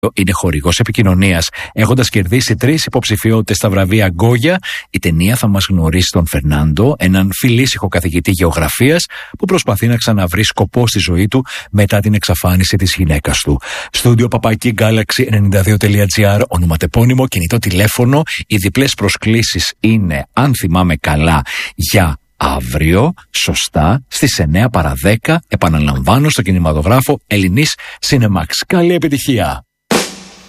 είναι χορηγός επικοινωνίας, έχοντας κερδίσει 3 υποψηφιότητες στα βραβεία Γκόγια. Η ταινία θα μας γνωρίσει τον Φερνάντο, έναν φιλήσυχο καθηγητή γεωγραφίας που προσπαθεί να ξαναβρει σκοπό στη ζωή του μετά την εξαφάνιση της γυναίκας του. Στούντιο παπάκι Galaxy92.gr, ονοματεπώνυμο, κινητό τηλέφωνο. Οι διπλές προσκλήσεις είναι, αν θυμάμαι καλά, για αύριο, σωστά, στις 9 παρα 10, επαναλαμβάνω, στο κινηματογράφο Ελληνής Cinemax. Καλή επιτυχία!